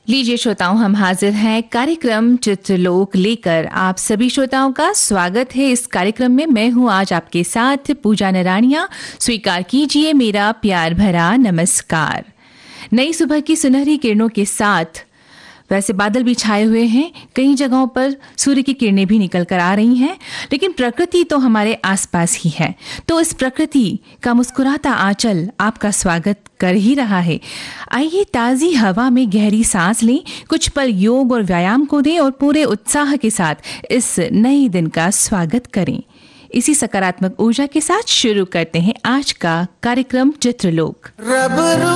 लीजिए श्रोताओं, हम हाजिर हैं कार्यक्रम चित्रलोक लेकर। आप सभी श्रोताओं का स्वागत है इस कार्यक्रम में। मैं हूं आज आपके साथ पूजा नरानिया। स्वीकार कीजिए मेरा प्यार भरा नमस्कार। नई सुबह की सुनहरी किरणों के साथ वैसे बादल भी छाए हुए हैं, कई जगहों पर सूर्य की किरणें भी निकल कर आ रही हैं, लेकिन प्रकृति तो हमारे आसपास ही है। तो इस प्रकृति का मुस्कुराता आंचल आपका स्वागत कर ही रहा है। आइए ताज़ी हवा में गहरी सांस लें, कुछ पल योग और व्यायाम को दें और पूरे उत्साह के साथ इस नए दिन का स्वागत करें। इसी सकारात्मक ऊर्जा के साथ शुरू करते हैं आज का कार्यक्रम चित्रलोक।